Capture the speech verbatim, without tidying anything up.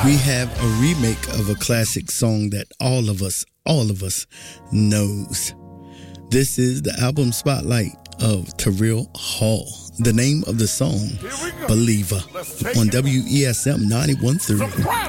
We have a remake of a classic song that all of us, all of us knows. This is the album Spotlight of Terrell Hall. The name of the song, Believer, on W E S M ninety-one point three.